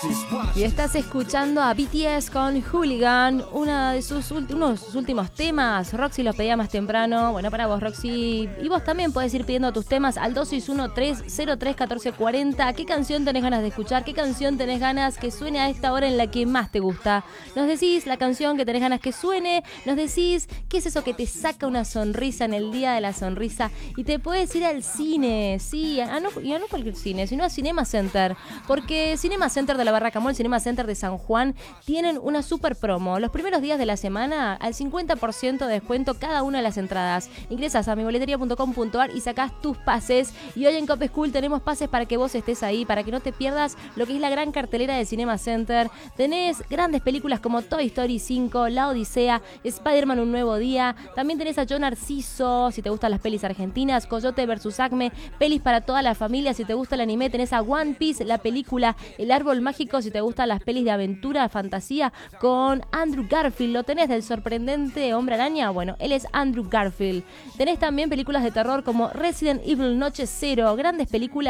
Y estás escuchando a BTS con Hooligan, uno de sus últimos temas. Roxy los pedía más temprano. Bueno, para vos, Roxy. Y vos también podés ir pidiendo tus temas al 261-303-1440. ¿Qué canción tenés ganas de escuchar? ¿Qué canción tenés ganas que suene a esta hora en la que más te gusta? Nos decís la canción que tenés ganas que suene. Nos decís qué es eso que te saca una sonrisa en el día de la sonrisa. Y te puedes ir al cine. Sí, y a no cualquier cine, sino a Cinema Center. Porque Cinema Center de la Barraca Mall, Cinema Center de San Juan, tienen una super promo. Los primeros días de la semana, al 50% de descuento cada una de las entradas. Ingresas a miboleteria.com.ar y sacás tus pases. Y hoy en Cop School tenemos pases para que vos estés ahí, para que no te pierdas lo que es la gran cartelera de Cinema Center. Tenés grandes películas como Toy Story 5, La Odisea, Spider-Man Un Nuevo Día. También tenés a John Narciso, si te gustan las pelis argentinas, Coyote vs. Acme, pelis para toda la familia. Si te gusta el anime, tenés a One Piece, la película El Árbol Mágico. Si te gustan las pelis de aventura, fantasía, con Andrew Garfield. ¿Lo tenés del sorprendente Hombre Araña? Bueno, él es Andrew Garfield. Tenés también películas de terror como Resident Evil Noche Cero. Grandes películas